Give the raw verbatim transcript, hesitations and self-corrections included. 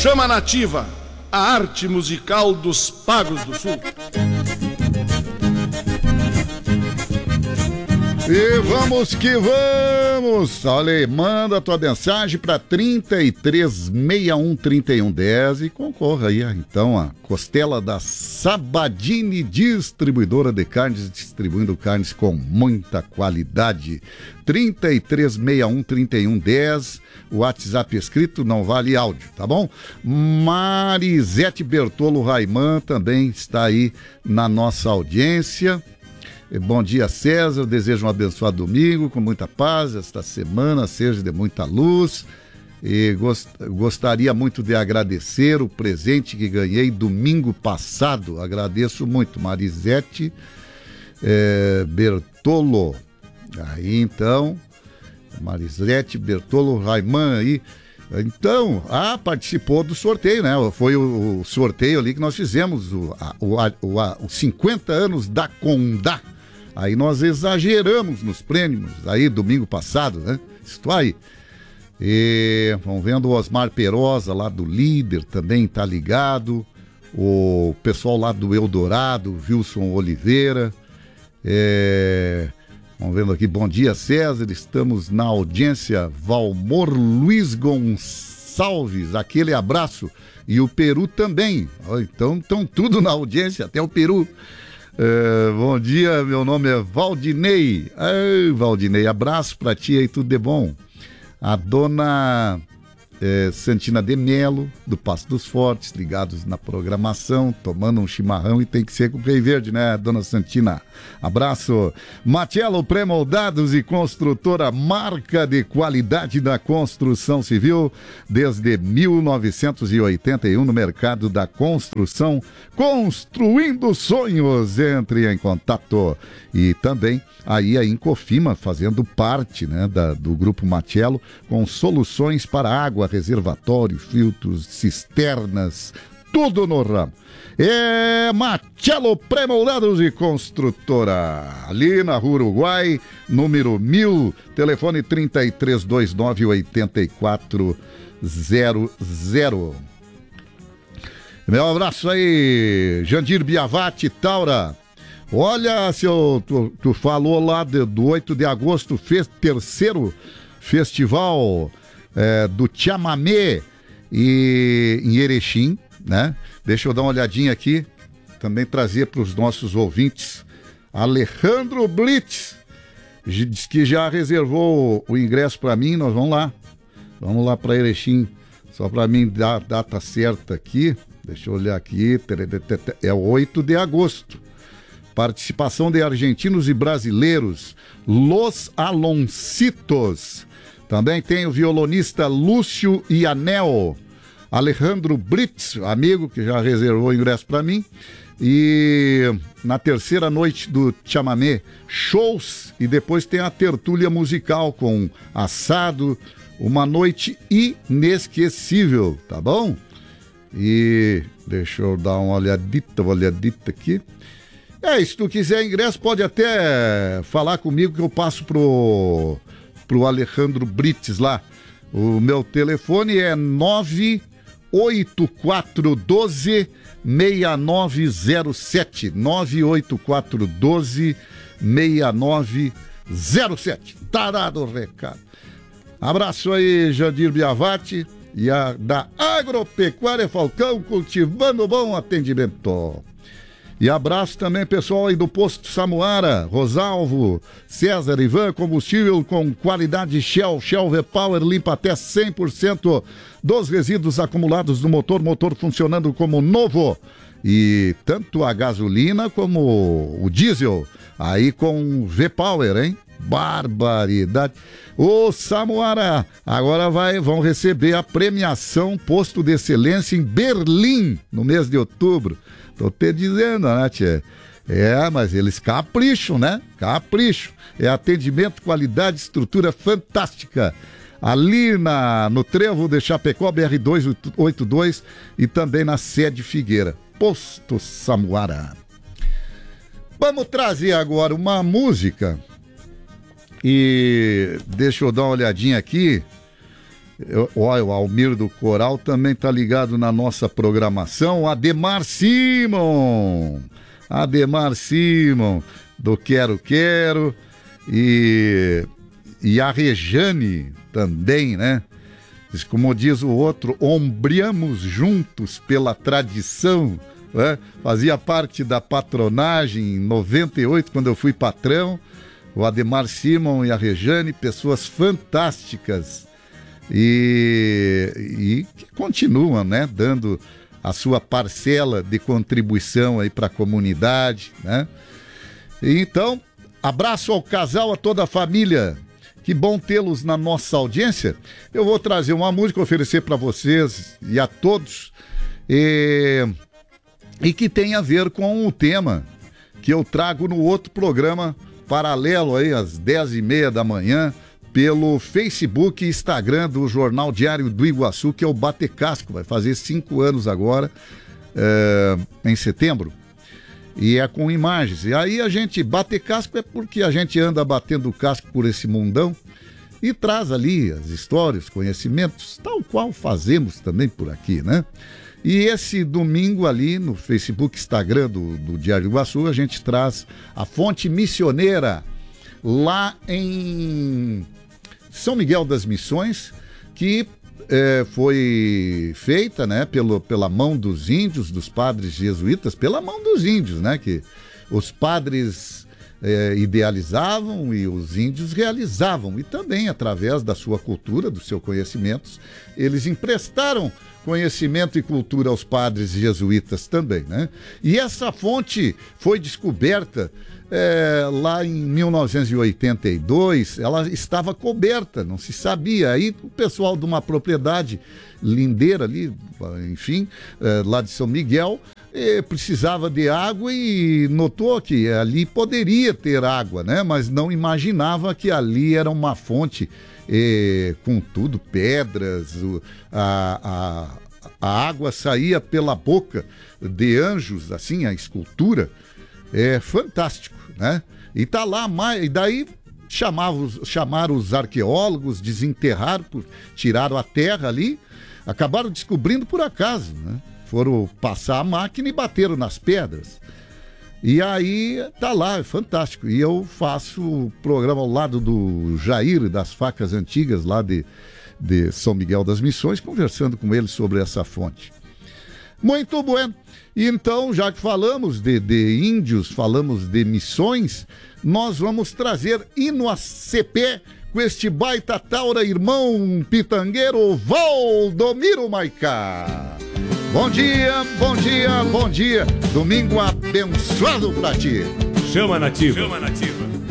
Chama Nativa, a arte musical dos Pagos do Sul. E vamos que vamos! Olha aí, manda a tua mensagem para trinta e três sessenta e um, trinta e um dez e concorra aí, então, a costela da Sabadini, distribuidora de carnes, distribuindo carnes com muita qualidade. trinta e três sessenta e um, trinta e um dez, o WhatsApp escrito, não vale áudio, tá bom? Marisete Bertolo Raiman também está aí na nossa audiência. Bom dia, César, desejo um abençoado domingo, com muita paz, esta semana seja de muita luz, e gost, gostaria muito de agradecer o presente que ganhei domingo passado, agradeço muito, Marisete é, Bertolo, aí então, Marisete Bertolo Raiman aí, então, ah, participou do sorteio, né? Foi o, o sorteio ali que nós fizemos, o, a, o, a, o, a, os cinquenta anos da Condá. Aí nós exageramos nos prêmios, aí domingo passado, né? Estou aí. E vamos vendo o Osmar Perosa lá do Líder também tá ligado. O pessoal lá do Eldorado, Wilson Oliveira. É... Vamos vendo aqui, bom dia, César, estamos na audiência. Valmor Luiz Gonçalves, aquele abraço. E o Peru também. Então estão tudo na audiência, até o Peru. É, bom dia, meu nome é Valdinei. Ai, Valdinei, abraço pra ti aí, tudo de bom. A dona é, Santina de Melo, do Passo dos Fortes, ligados na programação, tomando um chimarrão, e tem que ser com Rei Verde, né, dona Santina? Abraço. Matiello Pré-Moldados e Construtora, marca de qualidade da construção civil desde mil novecentos e oitenta e um no mercado da construção, construindo sonhos. Entre em contato. E também aí a Incofima fazendo parte, né, da, do Grupo Matiello, com soluções para água, reservatório, filtros, cisternas, tudo no ramo. É Matiello Pré-Moldados e Construtora, ali na Rua Uruguai, número mil, telefone trinta e três, vinte e nove, oitenta e quatro zero zero. Meu abraço aí, Jandir Biavati, Taura. Olha, seu, tu, tu falou lá de, do oito de agosto, fez terceiro festival é, do Chamamé e, em Erechim, né? Deixa eu dar uma olhadinha aqui, também trazer para os nossos ouvintes. Alejandro Blitz diz que já reservou o ingresso para mim, nós vamos lá. Vamos lá para Erechim, só para mim dar a data certa aqui. Deixa eu olhar aqui, é oito de agosto. Participação de argentinos e brasileiros, Los Aloncitos. Também tem o violonista Lúcio Ianel, Alejandro Brits, amigo que já reservou o ingresso para mim. E na terceira noite do Chamamé, shows, e depois tem a tertúlia musical com assado, uma noite inesquecível, tá bom? E deixa eu dar uma olhadita, uma olhadita aqui. É, se tu quiser ingresso, pode até falar comigo que eu passo pro, pro Alejandro Brits lá. O meu telefone é nove oito quatro um dois, seis nove zero sete. nove oito quatro um dois, seis nove zero sete. Tá dado o recado. Abraço aí, Jandir Biavati, e a da Agropecuária Falcão, cultivando bom atendimento. E abraço também, pessoal aí do Posto Samuara, Rosalvo, César, Ivan, combustível com qualidade Shell, Shell V-Power, limpa até cem por cento dos resíduos acumulados no motor, motor funcionando como novo. E tanto a gasolina como o diesel, aí com V-Power, hein? Barbaridade. O Samuara agora vai, vão receber a premiação Posto de Excelência em Berlim, no mês de outubro. Tô te dizendo, né, tchê? É, mas eles capricham, né? Capricho. É atendimento, qualidade, estrutura fantástica. Ali na, no Trevo de Chapecó, B R duzentos e oitenta e dois, e também na sede Figueira. Posto Samuara. Vamos trazer agora uma música. E deixa eu dar uma olhadinha aqui. Eu, olha, o Almir do Coral também tá ligado na nossa programação. Ademar Simon. Ademar Simon, do Quero Quero. E, e a Rejane também, né? Como diz o outro, ombreamos juntos pela tradição. Né? Fazia parte da patronagem em noventa e oito, quando eu fui patrão. O Ademar Simon e a Rejane, pessoas fantásticas. E, e que continuam, né, dando a sua parcela de contribuição aí para a comunidade, né? E então, abraço ao casal, a toda a família. Que bom tê-los na nossa audiência. Eu vou trazer uma música, oferecer para vocês e a todos, e, e que tem a ver com o tema que eu trago no outro programa paralelo aí às dez e meia da manhã, pelo Facebook e Instagram do Jornal Diário do Iguaçu, que é o Bate Casco. Vai fazer cinco anos agora, é, em setembro. E é com imagens. E aí a gente bate casco é porque a gente anda batendo casco por esse mundão e traz ali as histórias, conhecimentos, tal qual fazemos também por aqui, né? E esse domingo ali no Facebook, Instagram do, do Diário do Iguaçu, a gente traz a Fonte Missioneira lá em São Miguel das Missões, que é, foi feita, né, pelo, pela mão dos índios, dos padres jesuítas, pela mão dos índios, né, que os padres é, idealizavam e os índios realizavam, e também através da sua cultura, dos seus conhecimentos, eles emprestaram conhecimento e cultura aos padres jesuítas também, né? E essa fonte foi descoberta é, lá em mil novecentos e oitenta e dois, ela estava coberta, não se sabia. Aí o pessoal de uma propriedade lindeira ali, enfim, é, lá de São Miguel, é, precisava de água e notou que ali poderia ter água, né? Mas não imaginava que ali era uma fonte é, com tudo, pedras, o, a, a, a água saía pela boca de anjos, assim, a escultura. É fantástico, né? E tá lá, mais, e daí chamavam, chamaram os arqueólogos, desenterraram, tiraram a terra ali, acabaram descobrindo por acaso, né? Foram passar a máquina e bateram nas pedras. E aí tá lá, é fantástico. E eu faço o programa ao lado do Jair, das Facas Antigas, lá de, de São Miguel das Missões, conversando com ele sobre essa fonte. Muito bueno. E então, já que falamos de, de índios, falamos de missões, nós vamos trazer hino a C P com este baita taura, irmão pitangueiro Valdomiro Maicá. Bom dia, bom dia, bom dia. Domingo abençoado pra ti. Chama nativo. Chama nativo.